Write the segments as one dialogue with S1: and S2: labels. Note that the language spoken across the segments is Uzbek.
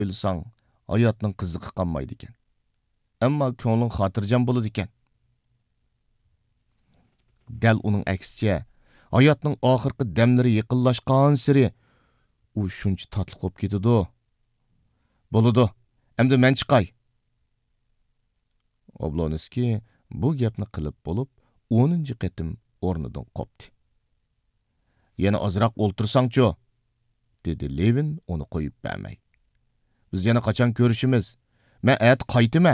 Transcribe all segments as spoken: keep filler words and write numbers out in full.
S1: o'lsang, hayotning qiziqi qolmaydi ekan. Ammo ko'ngling xotirjam bo'ladi ekan. Dal uning aksicha, hayotning oxirgi damlari yaqinlashgan sari u shuncha tatli bo'lib ketadi. Bo'ladi. Endi men chiqay. Oblonskiy bu gapni qilib bo'lib, o'ninchi qatim o'rnidan qopdi. Yana ozroq o'ltirsang-chu, dedi Levin uni qo'yib bermay. Biz yana qachon ko'rishimiz? Men at qaytima.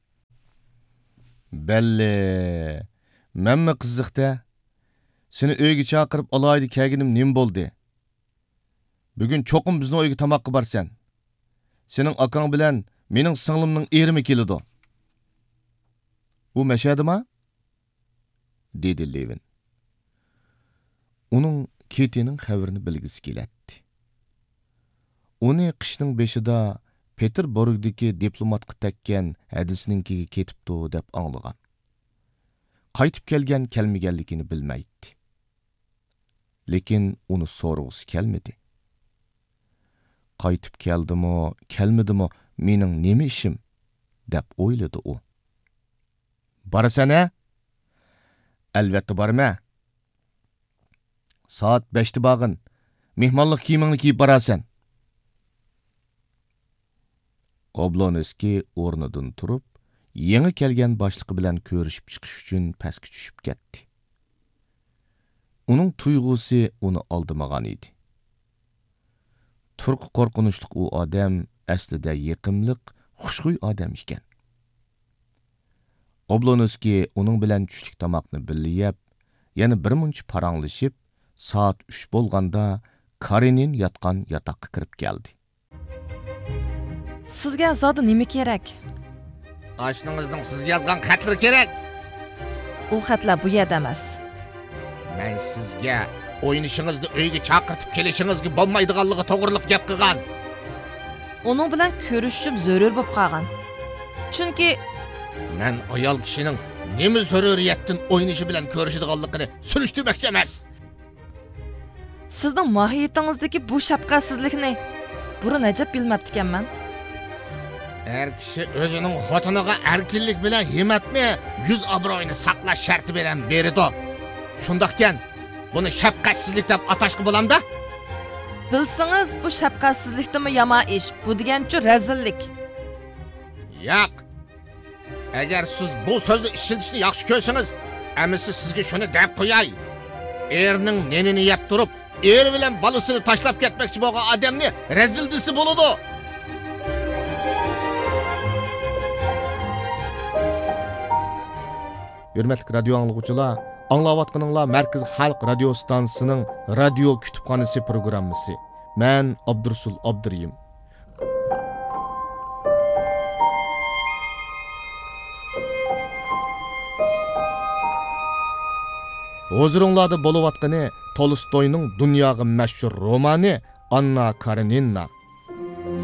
S1: Belli. Menmi qiziqda? Seni uyga chaqirib olaydi kelganim nim bo'ldi? Bugun cho'qim bizni uyga tamoqqa borsan. Sening akang bilan mening singlimning erimi keladi. U mashadimi? Dedi Levin. Uning ketining xabarini bilgisi keladi. Uni qishning beshida Peterburgdagi diplomatga takkan hadisninkiga ketibdi deb anglagan. Qaytib kelgan kelmaganligini bilmaydi. Lekin uni so'rg'isi kelmadi. Qaytib keldimi, kelmadimi, mening nima ishim deb o'yladi u. Borasana? Albatta borma. Soat beshda bag'in. Mehmonlik kiyimingni kiyib borasan. Oblonskiy o'rnidan turib, yangi kelgan boshliqi bilan ko'rishib chiqish uchun pastga tushib ketdi. Uning tuyg'usi uni aldamagan edi. Turq qo'rqinchli u odam aslida yiqimliq, xushxuy odam ekan. Oblonskiy uning bilan tushlik tomoqni birga yeb, yana bir muncha paranglashib, soat uch bo'lganda Karenin yotgan yotoqqa kirib keldi.
S2: Sizga zodi nima kerak?
S3: Oshningizning sizga yozgan xatlari kerak.
S2: U xatlar bu yerda emas.
S3: Men sizga o'ynishingizni uyga chaqirtib kelishingizga bo'lmaydiganligi to'g'riliq gap qilgan.
S2: Uning bilan ko'rishib zarur bo'lib qolgan. Chunki
S3: men ayol kishining nima zaruriyatdan o'ynishi bilan ko'rishadiganligini surishtirmoqchi emas.
S2: Sizning mohiyatingizdagi bu shafqatsizlikni burun ajab bilmabdi ekanman.
S3: Her kishi o'zining xotiniga erkinlik bilan himmatni, yuz obro'yini saqlash sharti bilan beradi. Shundaqkan, buni shafqatsizlik deb atashqa bo'lamda?
S2: Bilsangiz, bu shafqatsizlikdimi yomon ish, bu degancha razillik.
S3: Yo'q. Agar siz bu so'zni ishlatishni yaxshi ko'rsangiz, amisi sizga shuni deb qo'yay. Erning nenini yeb turib, er bilan bolasini tashlab ketmoqchi bo'lgan odamni razildisi bo'ladi.
S1: Hürmetli radio anlıqçılar, anlavatqanыңlar Merkez Halk Radio Stansiyasının Radio Kütüphanesi programması. Ben Abdursul Abduriyim. Huzurunlarda boluvatqanı Tolstoy'nun dünyaga meşhur romanı Anna Karenina.